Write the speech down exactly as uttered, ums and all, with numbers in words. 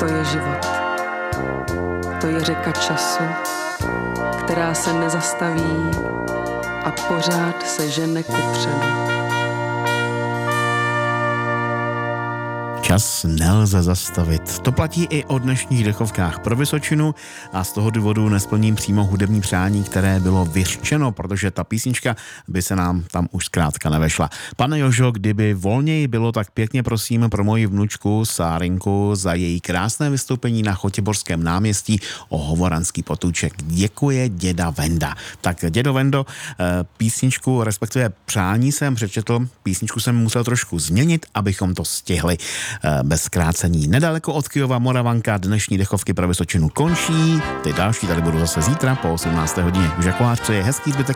je život. To je řeka času, která se nezastaví a pořád se žene kupředu. Čas nelze zastavit. To platí i o dnešních dechovkách pro Vysočinu a z toho důvodu nesplním přímo hudební přání, které bylo vyřčeno, protože ta písnička by se nám tam už zkrátka nevešla. Pane Jožo, kdyby volněji bylo, tak pěkně prosím pro moji vnučku Sárinku za její krásné vystoupení na Chotěborském náměstí o Hovoranský potůček. Děkuje děda Venda. Tak dědo Vendo, písničku, respektive přání jsem přečetl, písničku jsem musel trošku změnit, abychom to stihli bez zkrácení. Nedaleko od Kyjova Moravanka dnešní dechovky pro Vysočinu končí. Ty další tady budou zase zítra po osmnácté hodině. Už Kolář přeje hezký zbytek